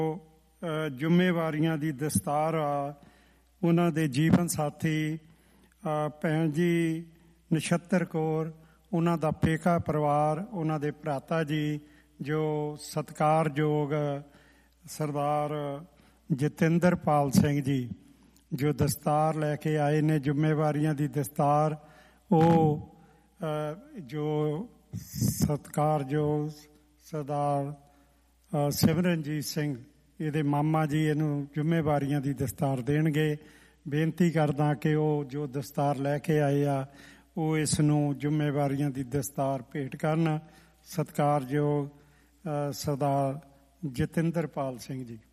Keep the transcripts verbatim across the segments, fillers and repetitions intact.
ਜ਼ਿੰਮੇਵਾਰੀਆਂ ਦੀ ਦਸਤਾਰ ਆ। ਉਹਨਾਂ ਦੇ ਜੀਵਨ ਸਾਥੀ ਭੈਣ ਜੀ ਨਛੱਤਰ ਕੌਰ, ਉਹਨਾਂ ਦਾ ਪੇਕਾ ਪਰਿਵਾਰ, ਉਹਨਾਂ ਦੇ ਭਰਾਤਾ ਜੀ ਜੋ ਸਤਿਕਾਰਯੋਗ ਸਰਦਾਰ ਜਤਿੰਦਰਪਾਲ ਸਿੰਘ ਜੀ ਜੋ ਦਸਤਾਰ ਲੈ ਕੇ ਆਏ ਨੇ, ਜ਼ਿੰਮੇਵਾਰੀਆਂ ਦੀ ਦਸਤਾਰ। ਉਹ ਜੋ ਸਤਿਕਾਰਯੋਗ ਸਰਦਾਰ ਸਿਮਰਨਜੀਤ ਸਿੰਘ ਇਹਦੇ ਮਾਮਾ ਜੀ ਇਹਨੂੰ ਜ਼ਿੰਮੇਵਾਰੀਆਂ ਦੀ ਦਸਤਾਰ ਦੇਣਗੇ। ਬੇਨਤੀ ਕਰਦਾ ਕਿ ਉਹ ਜੋ ਦਸਤਾਰ ਲੈ ਕੇ ਆਏ ਆ ਉਹ ਇਸ ਨੂੰ ਜ਼ਿੰਮੇਵਾਰੀਆਂ ਦੀ ਦਸਤਾਰ ਭੇਟ ਕਰਨ। ਸਤਿਕਾਰਯੋਗ ਸਰਦਾਰ ਜਤਿੰਦਰਪਾਲ ਸਿੰਘ ਜੀ।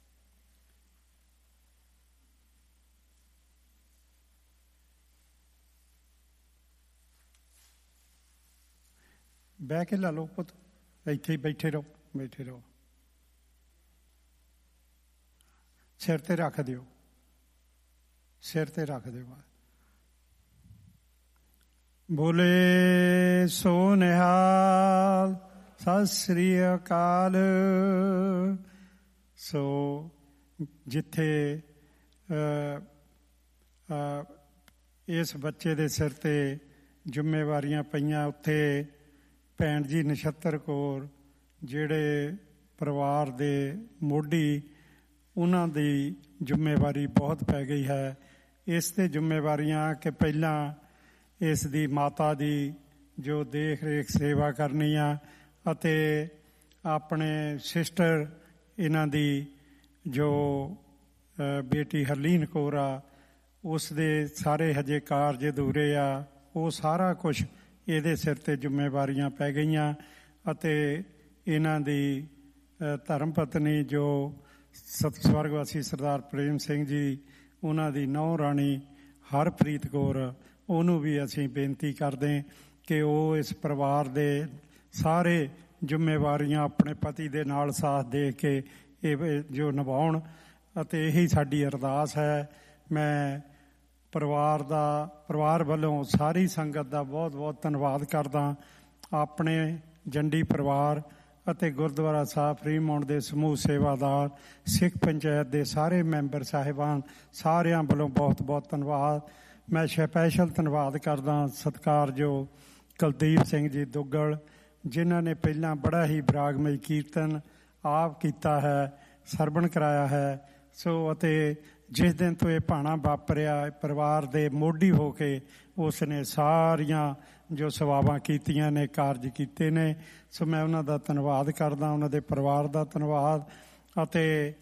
ਬਹਿ ਕੇ ਲਾ ਲਓ ਪੁੱਤ, ਇੱਥੇ ਹੀ ਬੈਠੇ ਰਹੋ, ਬੈਠੇ ਰਹੋ। ਸਿਰ ਤੇ ਰੱਖ ਦਿਓ, ਸਿਰ ਤੇ ਰੱਖ ਦਿਓ। ਬੋਲੇ ਸੋ ਨਿਹਾਲ, ਸਤਿ ਸ੍ਰੀ ਅਕਾਲ। ਸੋ ਜਿੱਥੇ ਇਸ ਬੱਚੇ ਦੇ ਸਿਰ ਤੇ ਜ਼ਿੰਮੇਵਾਰੀਆਂ ਪਈਆਂ, ਉੱਥੇ ਭੈਣ ਜੀ ਨਛੱਤਰ ਕੌਰ ਜਿਹੜੇ ਪਰਿਵਾਰ ਦੇ ਮੋਢੀ, ਉਹਨਾਂ ਦੀ ਜ਼ਿੰਮੇਵਾਰੀ ਬਹੁਤ ਪੈ ਗਈ ਹੈ। ਇਸ ਤੇ ਜ਼ਿੰਮੇਵਾਰੀਆਂ ਕਿ ਪਹਿਲਾਂ ਇਸ ਦੀ ਮਾਤਾ ਦੀ ਜੋ ਦੇਖ ਰੇਖ ਸੇਵਾ ਕਰਨੀ ਆ, ਅਤੇ ਆਪਣੇ ਸਿਸਟਰ ਇਹਨਾਂ ਦੀ ਜੋ ਬੇਟੀ ਹਰਲੀਨ ਕੌਰ ਆ, ਉਸ ਦੇ ਸਾਰੇ ਹਜੇ ਕਾਰਜ ਅਧੂਰੇ ਆ। ਉਹ ਸਾਰਾ ਕੁਛ ਇਹਦੇ ਸਿਰ ਤੇ ਜ਼ਿੰਮੇਵਾਰੀਆਂ ਪੈ ਗਈਆਂ। ਅਤੇ ਇਹਨਾਂ ਦੀ ਧਰਮ ਪਤਨੀ ਜੋ ਸਤ ਸਵਰਗਵਾਸੀ ਸਰਦਾਰ ਪ੍ਰੇਮ ਸਿੰਘ ਜੀ, ਉਹਨਾਂ ਦੀ ਨਹੁੰ ਰਾਣੀ ਹਰਪ੍ਰੀਤ ਕੌਰ, ਉਹਨੂੰ ਵੀ ਅਸੀਂ ਬੇਨਤੀ ਕਰਦੇ ਕਿ ਉਹ ਇਸ ਪਰਿਵਾਰ ਦੇ ਸਾਰੇ ਜ਼ਿੰਮੇਵਾਰੀਆਂ ਆਪਣੇ ਪਤੀ ਦੇ ਨਾਲ ਸਾਥ ਦੇ ਕੇ ਇਹ ਜੋ ਨਿਭਾਉਣ। ਅਤੇ ਇਹੀ ਸਾਡੀ ਅਰਦਾਸ ਹੈ। ਮੈਂ ਪਰਿਵਾਰ ਦਾ ਪਰਿਵਾਰ ਵੱਲੋਂ ਸਾਰੀ ਸੰਗਤ ਦਾ ਬਹੁਤ ਬਹੁਤ ਧੰਨਵਾਦ ਕਰਦਾ। ਆਪਣੇ ਜੰਡੀ ਪਰਿਵਾਰ ਅਤੇ ਗੁਰਦੁਆਰਾ ਸਾਹਿਬ ਫਰੀਮੌਂਟ ਦੇ ਸਮੂਹ ਸੇਵਾਦਾਰ, ਸਿੱਖ ਪੰਚਾਇਤ ਦੇ ਸਾਰੇ ਮੈਂਬਰ ਸਾਹਿਬਾਨ, ਸਾਰਿਆਂ ਵੱਲੋਂ ਬਹੁਤ ਬਹੁਤ ਧੰਨਵਾਦ। ਮੈਂ ਸਪੈਸ਼ਲ ਧੰਨਵਾਦ ਕਰਦਾ ਸਤਿਕਾਰਯੋਗ ਕੁਲਦੀਪ ਸਿੰਘ ਜੀ ਦੁੱਗਲ, ਜਿਨ੍ਹਾਂ ਨੇ ਪਹਿਲਾਂ ਬੜਾ ਹੀ ਬਰਾਗਮਈ ਕੀਰਤਨ ਆਪ ਕੀਤਾ ਹੈ, ਸਰਵਣ ਕਰਾਇਆ ਹੈ। ਸੋ ਅਤੇ ਜਿਸ ਦਿਨ ਤੋਂ ਇਹ ਭਾਣਾ ਵਾਪਰਿਆ, ਪਰਿਵਾਰ ਦੇ ਮੋਢੀ ਹੋ ਕੇ ਉਸ ਨੇ ਸਾਰੀਆਂ ਜੋ ਸੇਵਾਵਾਂ ਕੀਤੀਆਂ ਨੇ, ਕਾਰਜ ਕੀਤੇ ਨੇ। ਸੋ ਮੈਂ ਉਹਨਾਂ ਦਾ ਧੰਨਵਾਦ ਕਰਦਾ, ਉਹਨਾਂ ਦੇ ਪਰਿਵਾਰ ਦਾ ਧੰਨਵਾਦ। ਅਤੇ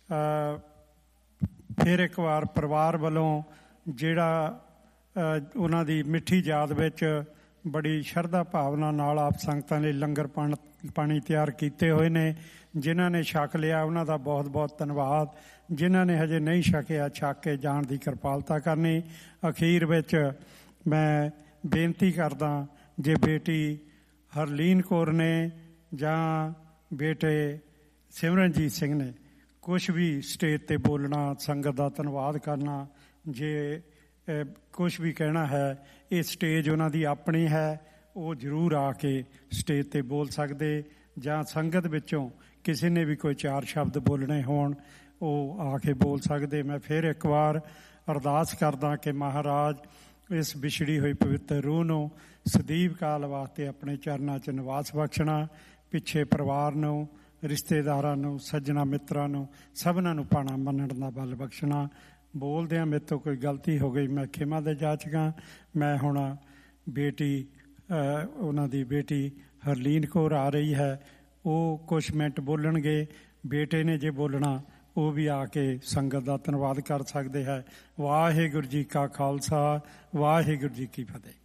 ਫਿਰ ਇੱਕ ਵਾਰ ਪਰਿਵਾਰ ਵੱਲੋਂ ਜਿਹੜਾ ਉਹਨਾਂ ਦੀ ਮਿੱਠੀ ਯਾਦ ਵਿੱਚ ਬੜੀ ਸ਼ਰਧਾ ਭਾਵਨਾ ਨਾਲ ਆਪ ਸੰਗਤਾਂ ਲਈ ਲੰਗਰ ਪਾਣੀ ਤਿਆਰ ਕੀਤੇ ਹੋਏ ਨੇ। ਜਿਨ੍ਹਾਂ ਨੇ ਛਕ ਲਿਆ ਉਹਨਾਂ ਦਾ ਬਹੁਤ ਬਹੁਤ ਧੰਨਵਾਦ। ਜਿਨ੍ਹਾਂ ਨੇ ਹਜੇ ਨਹੀਂ ਛਕਿਆ, ਛਕ ਕੇ ਜਾਣ ਦੀ ਕਿਰਪਾਲਤਾ ਕਰਨੀ। ਅਖੀਰ ਵਿੱਚ ਮੈਂ ਬੇਨਤੀ ਕਰਦਾ, ਜੇ ਬੇਟੀ ਹਰਲੀਨ ਕੌਰ ਨੇ ਜਾਂ ਬੇਟੇ ਸਿਮਰਨਜੀਤ ਸਿੰਘ ਨੇ ਕੁਛ ਵੀ ਸਟੇਜ 'ਤੇ ਬੋਲਣਾ, ਸੰਗਤ ਦਾ ਧੰਨਵਾਦ ਕਰਨਾ, ਜੇ ਕੁਛ ਵੀ ਕਹਿਣਾ ਹੈ, ਇਹ ਸਟੇਜ ਉਹਨਾਂ ਦੀ ਆਪਣੀ ਹੈ, ਉਹ ਜ਼ਰੂਰ ਆ ਕੇ ਸਟੇਜ 'ਤੇ ਬੋਲ ਸਕਦੇ। ਜਾਂ ਸੰਗਤ ਵਿੱਚੋਂ ਕਿਸੇ ਨੇ ਵੀ ਕੋਈ ਚਾਰ ਸ਼ਬਦ ਬੋਲਣੇ ਹੋਣ, ਉਹ ਆ ਕੇ ਬੋਲ ਸਕਦੇ। ਮੈਂ ਫਿਰ ਇੱਕ ਵਾਰ ਅਰਦਾਸ ਕਰਦਾ ਕਿ ਮਹਾਰਾਜ ਇਸ ਵਿਛੜੀ ਹੋਈ ਪਵਿੱਤਰ ਰੂਹ ਨੂੰ ਸਦੀਵ ਕਾਲ ਵਾਸਤੇ ਆਪਣੇ ਚਰਨਾਂ 'ਚ ਨਿਵਾਸ ਬਖਸ਼ਣਾ। ਪਿੱਛੇ ਪਰਿਵਾਰ ਨੂੰ, ਰਿਸ਼ਤੇਦਾਰਾਂ ਨੂੰ, ਸੱਜਣਾ ਮਿੱਤਰਾਂ ਨੂੰ, ਸਭਨਾਂ ਨੂੰ ਭਾਣਾ ਮੰਨਣ ਦਾ ਬਲ ਬਖਸ਼ਣਾ। ਬੋਲਦਿਆਂ ਮੇਰੇ ਤੋਂ ਕੋਈ ਗਲਤੀ ਹੋ ਗਈ, ਮੈਂ ਖਿਮਾ ਦੇ ਜਾਚਕਾਂ। ਮੈਂ ਹੁਣ ਬੇਟੀ ਉਹਨਾਂ ਦੀ ਬੇਟੀ ਹਰਲੀਨ ਕੌਰ ਆ ਰਹੀ ਹੈ, ਉਹ ਕੁਛ ਮਿੰਟ ਬੋਲਣਗੇ। ਬੇਟੇ ਨੇ ਜੇ ਬੋਲਣਾ, ਉਹ ਵੀ ਆ ਕੇ ਸੰਗਤ ਦਾ ਧੰਨਵਾਦ ਕਰ ਸਕਦੇ ਹੈ। ਵਾਹਿਗੁਰੂ ਜੀ ਕਾ ਖਾਲਸਾ, ਵਾਹਿਗੁਰੂ ਜੀ ਕੀ ਫਤਿਹ।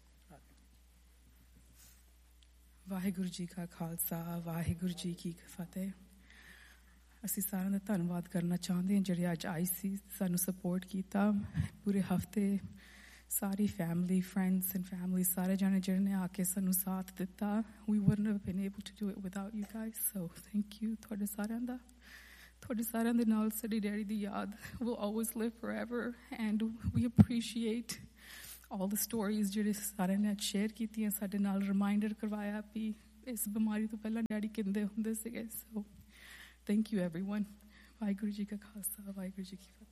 ਵਾਹਿਗੁਰੂ ਜੀ ਕਾ ਖਾਲਸਾ, ਵਾਹਿਗੁਰੂ ਜੀ ਕੀ ਫਤਿਹ। ਅਸੀਂ ਸਾਰਿਆਂ ਦਾ ਧੰਨਵਾਦ ਕਰਨਾ ਚਾਹੁੰਦੇ ਹਾਂ ਜਿਹੜੇ ਅੱਜ ਆਏ ਸੀ, ਸਾਨੂੰ ਸਪੋਰਟ ਕੀਤਾ ਪੂਰੇ ਹਫ਼ਤੇ। ਸਾਰੀ ਫੈਮਿਲੀ, ਫਰੈਂਡਸ ਐਂਡ ਫੈਮਿਲੀ, ਸਾਰੇ ਜਾਣੇ ਜਿਹੜੇ ਨੇ ਆ ਕੇ ਸਾਨੂੰ ਸਾਥ ਦਿੱਤਾ। ਵੀ wouldn't have been able to do it without you guys, so thank you ਤੁਹਾਡੇ ਸਾਰਿਆਂ ਦਾ। ਤੁਹਾਡੇ ਸਾਰਿਆਂ ਦੇ ਨਾਲ ਸਾਡੀ ਡੈਡੀ ਦੀ ਯਾਦ will always live forever, and we appreciate all the stories ਜਿਹੜੇ ਸਾਰਿਆਂ ਨੇ ਅੱਜ ਸ਼ੇਅਰ ਕੀਤੀਆਂ, ਸਾਡੇ ਨਾਲ ਰਿਮਾਈਂਡਰ ਕਰਵਾਇਆ ਵੀ ਇਸ ਬਿਮਾਰੀ ਤੋਂ ਪਹਿਲਾਂ ਡੈਡੀ ਕਹਿੰਦੇ ਹੁੰਦੇ ਸੀਗੇ। So thank you everyone. Waheguru ji ਕਾ ਖਾਲਸਾ, ਵਾਹਿਗੁਰੂ ਜੀ ਕੀ ਫਤਿਹ।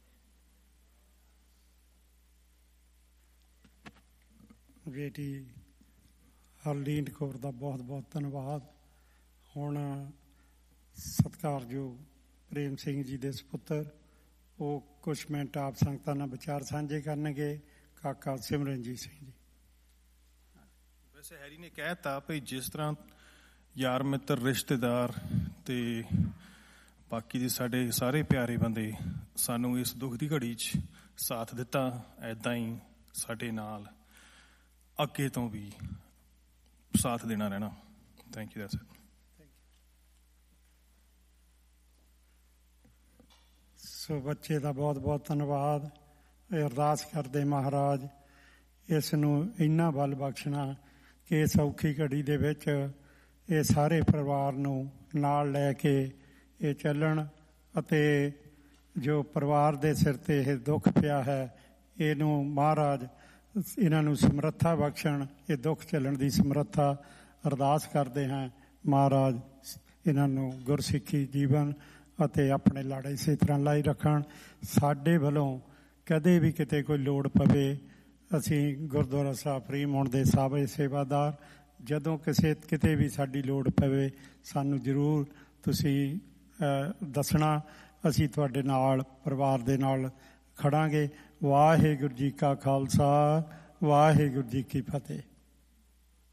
ਬੇਟੀ ਹਰਲੀਨ ਕੌਰ ਦਾ ਬਹੁਤ ਬਹੁਤ ਧੰਨਵਾਦ। ਹੁਣ ਸਤਿਕਾਰਯੋਗ ਪ੍ਰੇਮ ਸਿੰਘ ਜੀ ਦੇ ਸਪੁੱਤਰ ਉਹ ਕੁਛ ਮਿੰਟ ਆਪ ਸੰਗਤਾਂ ਨਾਲ ਵਿਚਾਰ ਸਾਂਝੇ ਕਰਨਗੇ। ਕਾਕਾ ਸਿਮਰਨਜੀਤ ਸਿੰਘ ਜੀ। ਵੈਸੇ ਹੈਰੀ ਨੇ ਕਹਿਤਾ ਭਈ ਜਿਸ ਤਰ੍ਹਾਂ ਯਾਰ ਮਿੱਤਰ ਰਿਸ਼ਤੇਦਾਰ ਤੇ ਬਾਕੀ ਦੇ ਸਾਡੇ ਸਾਰੇ ਪਿਆਰੇ ਬੰਦੇ ਸਾਨੂੰ ਇਸ ਦੁੱਖ ਦੀ ਘੜੀ 'ਚ ਸਾਥ ਦਿੱਤਾ, ਐਦਾਂ ਹੀ ਸਾਡੇ ਨਾਲ ਅੱਗੇ ਤੋਂ ਵੀ ਸਾਥ ਦੇਣਾ ਰਹਿਣਾ। Thank you. That's it. ਸੋ ਬੱਚੇ ਦਾ ਬਹੁਤ ਬਹੁਤ ਧੰਨਵਾਦ। ਅਰਦਾਸ ਕਰਦੇ ਮਹਾਰਾਜ ਇਸ ਨੂੰ ਇੰਨਾ ਬਲ ਬਖਸ਼ਣਾ ਕਿ ਇਸ ਔਖੀ ਘੜੀ ਦੇ ਵਿੱਚ ਇਹ ਸਾਰੇ ਪਰਿਵਾਰ ਨੂੰ ਨਾਲ ਲੈ ਕੇ ਇਹ ਚੱਲਣ ਅਤੇ ਜੋ ਪਰਿਵਾਰ ਦੇ ਸਿਰ 'ਤੇ ਇਹ ਦੁੱਖ ਪਿਆ ਹੈ ਇਹਨੂੰ ਮਹਾਰਾਜ ਇਹਨਾਂ ਨੂੰ ਸਮਰੱਥਾ ਬਖਸ਼ਣ, ਇਹ ਦੁੱਖ ਝੱਲਣ ਦੀ ਸਮਰੱਥਾ। ਅਰਦਾਸ ਕਰਦੇ ਹਾਂ ਮਹਾਰਾਜ ਇਹਨਾਂ ਨੂੰ ਗੁਰਸਿੱਖੀ ਜੀਵਨ ਅਤੇ ਆਪਣੇ ਲੜ ਇਸੇ ਤਰ੍ਹਾਂ ਲਾਈ ਰੱਖਣ। ਸਾਡੇ ਵੱਲੋਂ ਕਦੇ ਵੀ ਕਿਤੇ ਕੋਈ ਲੋੜ ਪਵੇ, ਅਸੀਂ ਗੁਰਦੁਆਰਾ ਸਾਹਿਬ ਫਰੀਮੌਂਟ ਦੇ ਸਾਬੇ ਸੇਵਾਦਾਰ, ਜਦੋਂ ਕਿਸੇ ਕਿਤੇ ਵੀ ਸਾਡੀ ਲੋੜ ਪਵੇ ਸਾਨੂੰ ਜ਼ਰੂਰ ਤੁਸੀਂ ਦੱਸਣਾ। ਅਸੀਂ ਤੁਹਾਡੇ ਨਾਲ ਪਰਿਵਾਰ ਦੇ ਨਾਲ ਖੜਾਂਗੇ। ਵਾਹਿਗੁਰੂ ਜੀ ਕਾ ਖਾਲਸਾ, ਵਾਹਿਗੁਰੂ ਜੀ ਕੀ ਫਤਿਹ।